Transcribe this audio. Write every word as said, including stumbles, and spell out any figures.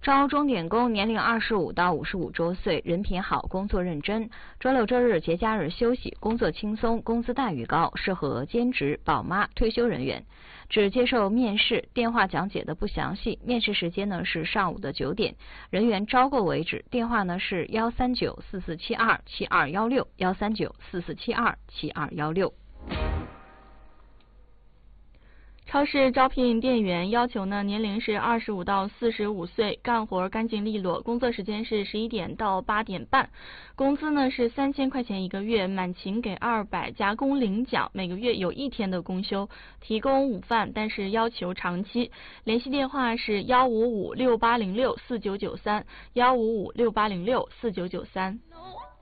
招钟点工，年龄二十五到五十五周岁，人品好，工作认真。周六周日节假日休息，工作轻松，工资待遇高，适合兼职、宝妈、退休人员。只接受面试，电话讲解的不详细。面试时间呢是上午的九点，人员招够为止。电话呢是幺三九四四七二七二幺六幺三九四四七二七二幺六。 超市招聘店员，要求呢年龄是二十五到四十五岁，干活干净利落，工作时间是十一点到八点半，工资呢是三千块钱一个月，满勤给二百，加工领奖，每个月有一天的公休，提供午饭，但是要求长期。联系电话是幺五五六八零六四九九三幺五五六八零六四九九三。